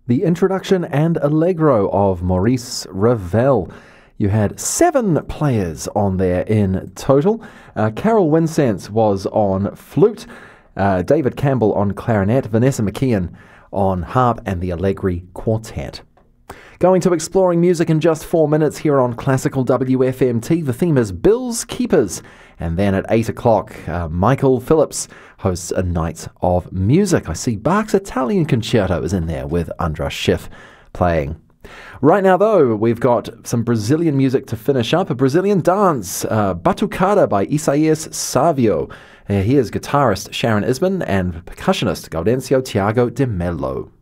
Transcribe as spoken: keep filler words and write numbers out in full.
The introduction and allegro of Maurice Ravel. You had seven players on there in total. Uh, Carol Wincense was on flute, uh, David Campbell on clarinet, Vanessa McKeon on harp, and the Allegri Quartet. Going to exploring music in just four minutes here on Classical W F M T. The theme is Bills Keepers. And then at eight o'clock, uh, Michael Phillips hosts a night of music. I see Bach's Italian Concerto is in there with Andras Schiff playing. Right now, though, we've got some Brazilian music to finish up. A Brazilian dance, uh, Batucada by Isaías Savio. Uh, here's guitarist Sharon Isman and percussionist Gaudencio Thiago de Mello.